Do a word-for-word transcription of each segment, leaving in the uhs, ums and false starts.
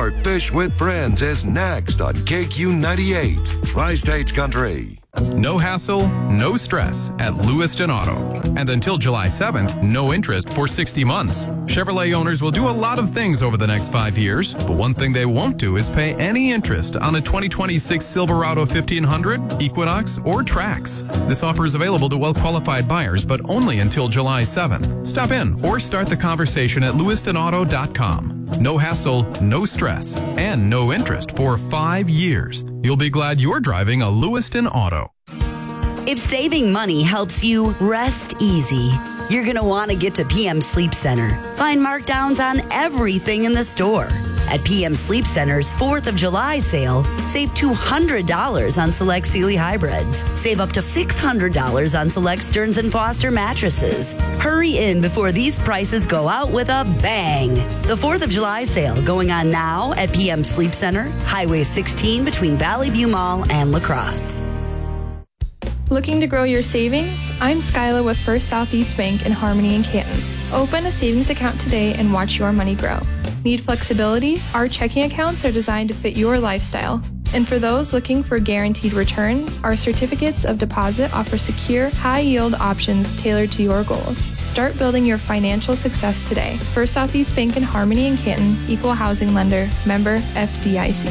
More Fish with Friends is next on K Q ninety-eight, Tri-States Country. No hassle, no stress at Lewiston Auto. And until July seventh, no interest for sixty months. Chevrolet owners will do a lot of things over the next five years, but one thing they won't do is pay any interest on a twenty twenty-six Silverado fifteen hundred, Equinox, or Trax. This offer is available to well-qualified buyers, but only until July seventh. Stop in or start the conversation at lewiston auto dot com. No hassle, no stress, and no interest for five years. You'll be glad you're driving a Lewiston Auto. If saving money helps you rest easy, you're going to want to get to P M Sleep Center. Find markdowns on everything in the store. At P M Sleep Center's fourth of July sale, save two hundred dollars on select Sealy hybrids. Save up to six hundred dollars on select Stearns and Foster mattresses. Hurry in before these prices go out with a bang. The fourth of July sale going on now at P M Sleep Center, Highway sixteen between Valley View Mall and La Crosse. Looking to grow your savings? I'm Skyla with First Southeast Bank in Harmony and Canton. Open a savings account today and watch your money grow. Need flexibility? Our checking accounts are designed to fit your lifestyle. And for those looking for guaranteed returns, our certificates of deposit offer secure, high-yield options tailored to your goals. Start building your financial success today. First Southeast Bank in Harmony and Canton, Equal Housing Lender, member F D I C.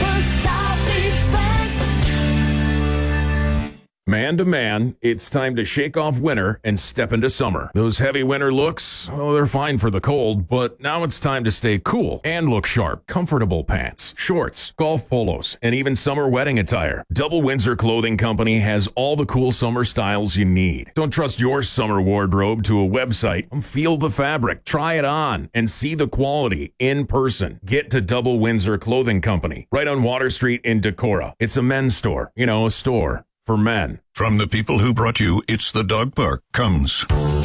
Man to man, it's time to shake off winter and step into summer. Those heavy winter looks, oh, they're fine for the cold, but now it's time to stay cool and look sharp. Comfortable pants, shorts, golf polos, and even summer wedding attire. Double Windsor Clothing Company has all the cool summer styles you need. Don't trust your summer wardrobe to a website. Feel the fabric, try it on, and see the quality in person. Get to Double Windsor Clothing Company, right on Water Street in Decorah. It's a men's store, you know, a store for men. From the people who brought you It's the Dog Park comes